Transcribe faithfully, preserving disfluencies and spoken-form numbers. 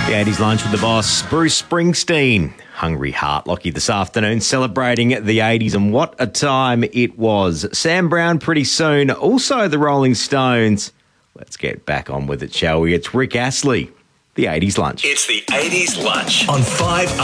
The eighties lunch with the boss, Bruce Springsteen. Hungry Heart Lockie this afternoon, celebrating the eighties, and what a time it was. Sam Brown pretty soon, also the Rolling Stones. Let's get back on with it, shall we? It's Rick Astley, the eighties lunch. It's the eighties lunch on five